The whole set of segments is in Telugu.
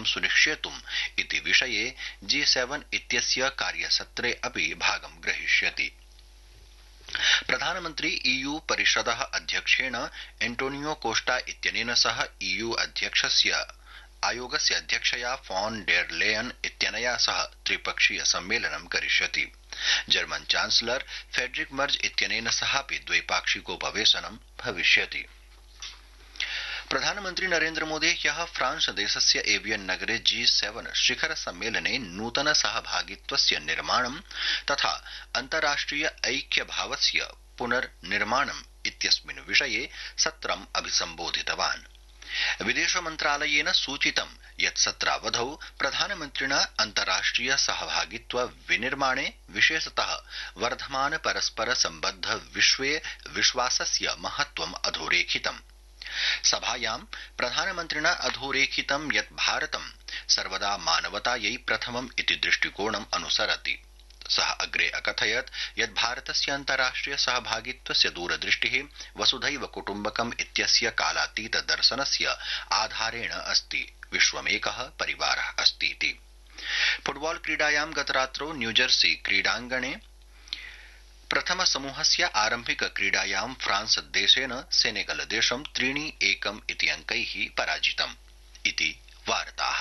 सुनिश्चेतुम् इति विषये G7 इत्यस्य कार्यसत्रे अपि भागं ग्रहीष्यति। प्रधानमन्त्री EU परिषदः अध्यक्षेण एंटोनियो कोस्टा इत्यनेन सह EU आयोगस्य अध्यक्षया फॉन डेर लेयन इत्यनया सह त्रिपक्षीय सम्मेलनं करिष्यति। जर्मन चांसलर फेडरिक मर्ज इत्यनेन सहापि द्वैपाक्षिकोपवेशनं भविष्यति। प्रधानमन्त्री नरेन्द्र मोदी ह्यः फ्रांस देशस्य एवियन नगरे G7 शिखर सम्मेलने नूतन सहभागित्वस्य निर्माणं तथा अन्ताराष्ट्रिय ऐक्यभावस्य पुनर्निर्माणम् इत्यस्मिन् विषये सत्रम् अभिसम्बोधितवान्। विदेश मन्त्रालयेन सूचितं यत् सत्रावधौ प्रधानमन्त्रिणा अन्ताराष्ट्रिय सहभागित्व विनिर्माणे विशेषतः वर्धमान परस्पर सम्बद्ध विश्वे विश्वासस्य महत्त्वम् अधोरेखितम्। सभायां प्रधानमन्त्रिणा अधोरेखितं यत् भारतं सर्वदा मानवतायै प्रथमम् इति दृष्टिकोणम् अनुसरति। सः अग्रे अकथयत् यत् भारतस्य अन्ताराष्ट्रिय सहभागित्वस्य दूरदृष्टिः वसुधैव कुटुम्बकम् इत्यस्य कालातीत दर्शनस्य आधारेण अस्ति। विश्वमेकः परिवारः अस्तीति। फुटबॉल क्रीडायां गतरात्रौ न्यूजर्सी क्रीडाङ्गणे प्रथम समूहस्य आरम्भिक क्रीडायां फ्रांस देशेन सेनेगल देशं 3-1 इति अंकैः पराजितम् इति वार्ताः।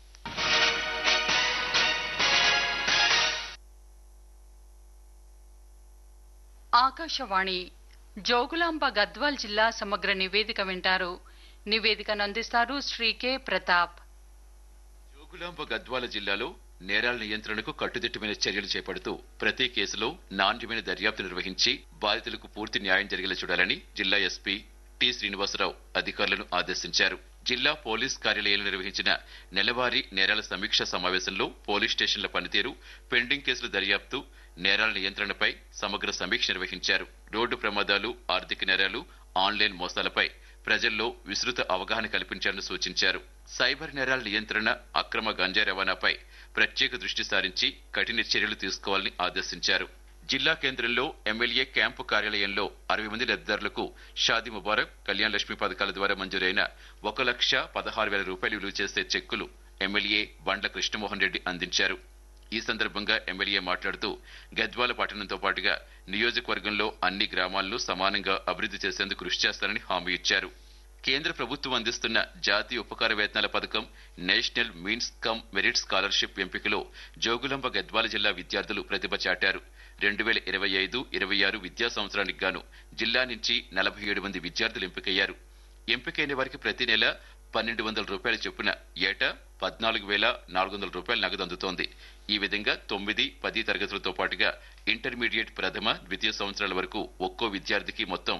ఆకాశవాణి జోగులాంబ గద్వాల్ జిల్లా సమగ్ర నివేదిక వింటారు. నివేదికను అందిస్తారు శ్రీ కె ప్రతాప్. జోగులాంబ గద్వాల జిల్లాలో నేరాల నియంత్రణకు కట్టుదిట్టమైన చర్యలు చేపడుతూ ప్రతి కేసులో నాణ్యమైన దర్యాప్తు నిర్వహించి బాధితులకు పూర్తి న్యాయం జరిగేలా చూడాలని జిల్లా ఎస్పీ టి శ్రీనివాసరావు అధికారులను ఆదేశించారు. జిల్లా పోలీస్ కార్యాలయంలో నిర్వహించిన నెలవారీ నేరాల సమీక్ష సమావేశంలో పోలీస్ స్టేషన్ల పనితీరు, పెండింగ్ కేసుల దర్యాప్తు, నేరాల నియంత్రణపై సమగ్ర సమీక్ష నిర్వహించారు. రోడ్డు ప్రమాదాలు, ఆర్థిక నేరాలు, ఆన్లైన్ మోసాలపై ప్రజల్లో విస్తృత అవగాహన కల్పించాలని సూచించారు. సైబర్ నేరాల నియంత్రణ, అక్రమ గంజాయి రవాణాపై ప్రత్యేక దృష్టి సారించి కఠిన చర్యలు తీసుకోవాలని ఆదేశించారు. జిల్లా కేంద్రంలో ఎమ్మెల్యే క్యాంపు కార్యాలయంలో 60 మంది లబ్ధిదారులకు షాదీ ముబారక్, కళ్యాణ్ లక్ష్మి పథకాల ద్వారా మంజూరైన 1,16,000 రూపాయలు విలువ చేసే చెక్కులు ఎమ్మెల్యే బండ్ల కృష్ణమోహన్ రెడ్డి అందించారు. ఈ సందర్భంగా ఎమ్మెల్యే మాట్లాడుతూ గద్వాల పట్టణంతో పాటుగా నియోజకవర్గంలో అన్ని గ్రామాలను సమానంగా అభివృద్ధి చేసేందుకు కృషి చేస్తారని హామీ ఇచ్చారు. కేంద్ర ప్రభుత్వం అందిస్తున్న జాతీయ ఉపకార వేతనాల పథకం, national means come merit scholarship ఎంపికలో జోగులాంబ గద్వాల జిల్లా విద్యార్థులు ప్రతిభ చాటారు. 2025-26 విద్యా సంవత్సరానికి గాను జిల్లా నుంచి 47 మంది విద్యార్థులు ఎంపికయ్యారు. ఎంపికైన వారికి ప్రతి నెల 1,200 రూపాయల చొప్పున ఏటా 14,400 రూపాయల నగదు అందుతోంది. ఈ విధంగా 9, 10 తరగతులతో పాటుగా ఇంటర్మీడియట్ ప్రథమ, ద్వితీయ సంవత్సరాల వరకు ఒక్కో విద్యార్థికి మొత్తం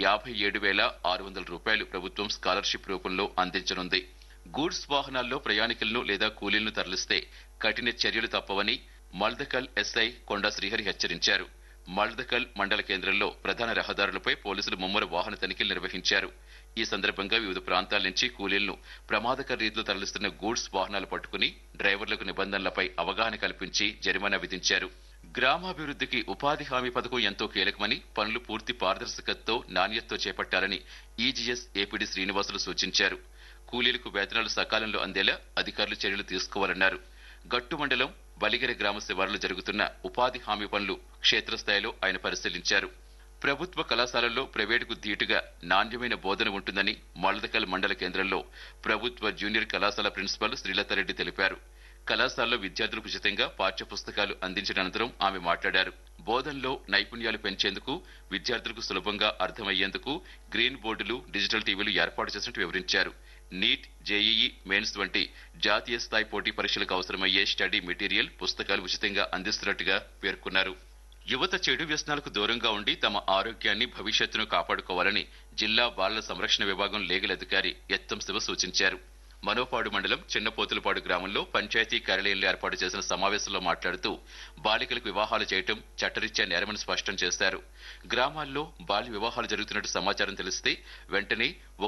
57,600 రూపాయలు ప్రభుత్వం స్కాలర్షిప్ రూపంలో అందించనుంది. గూడ్స్ వాహనాల్లో ప్రయాణికులను లేదా కూలీలను తరలిస్తే కఠిన చర్యలు తప్పవని మల్దకల్ ఎస్ఐ కొండా శ్రీహరి హెచ్చరించారు. మల్దకల్ మండల కేంద్రంలో ప్రధాన రహదారులపై పోలీసులు ముమ్మర వాహన తనిఖీలు నిర్వహించారు. ఈ సందర్భంగా వివిధ ప్రాంతాల నుంచి కూలీలను ప్రమాదకర రీతిలో తరలిస్తున్న గూడ్స్ వాహనాలు పట్టుకుని డ్రైవర్లకు నిబంధనలపై అవగాహన కల్పించి జరిమానా విధించారు. గ్రామాభివృద్ధికి ఉపాధి హామీ పథకం ఎంతో కీలకమని, పనులు పూర్తి పారదర్శకతతో, నాణ్యతతో చేపట్టాలని ఈజీఎస్ ఏపీడీ శ్రీనివాసులు సూచించారు. కూలీలకు వేతనాలు సకాలంలో అందేలా అధికారులు చర్యలు తీసుకోవాలన్నారు. గట్టు మండలం బలిగెర గ్రామ శివారులో జరుగుతున్న ఉపాధి హామీ పనులు క్షేత్రస్థాయిలో ఆయన పరిశీలించారు. ప్రభుత్వ కళాశాలల్లో ప్రైవేటుకు ధీటుగా నాణ్యమైన బోధన ఉంటుందని మల్దకల్ మండల కేంద్రంలో ప్రభుత్వ జూనియర్ కళాశాల ప్రిన్సిపల్ శ్రీలతారెడ్డి తెలిపారు. కళాశాలలో విద్యార్థులకు ఉచితంగా పాఠ్య పుస్తకాలు అందించిన అనంతరం ఆమె మాట్లాడారు. బోధనలో నైపుణ్యాలు పెంచేందుకు, విద్యార్థులకు సులభంగా అర్థమయ్యేందుకు గ్రీన్ బోర్డులు, డిజిటల్ టీవీలు ఏర్పాటు చేసినట్టు వివరించారు. నీట్, జేఈఈ మెయిన్స్ వంటి జాతీయ స్థాయి పోటీ పరీక్షలకు అవసరమయ్యే స్టడీ మెటీరియల్, పుస్తకాలు ఉచితంగా అందిస్తున్నట్టుగా పేర్కొన్నారు. యువత చెడు వ్యసనాలకు దూరంగా ఉండి తమ ఆరోగ్యాన్ని, భవిష్యత్తును కాపాడుకోవాలని జిల్లా బాలల సంరక్షణ విభాగం లీగల్ అధికారి ఎత్తం శివ సూచించారు. మనోపాడు మండలం చిన్నపోతులపాడు గ్రామంలో పంచాయతీ కార్యాలయంలో ఏర్పాటు చేసిన సమావేశంలో మాట్లాడుతూ బాలికలకు వివాహాలు చేయటం చట్టరీత్యా నేరమని స్పష్టం చేశారు. గ్రామాల్లో బాల్య వివాహాలు జరుగుతున్నట్టు సమాచారం తెలిస్తే వెంటనే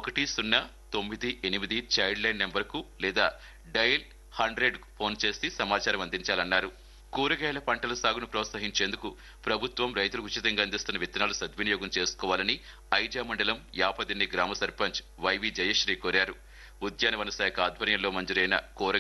10998 చైల్డ్ లైన్ నెంబర్కు లేదా డయల్ 100 ఫోన్ చేసి సమాచారం అందించాలన్నారు. కూరగాయల పంటల సాగును ప్రోత్సహించేందుకు ప్రభుత్వం రైతులకు ఉచితంగా అందిస్తున్న విత్తనాలు సద్వినియోగం చేసుకోవాలని ఐజా మండలం యాపదిన్ని గ్రామ సర్పంచ్ వైవి జయశ్రీ కోరారు. ఉద్యానవన శాఖ ఆధ్వర్యంలో మంజూరైన కూరగాయల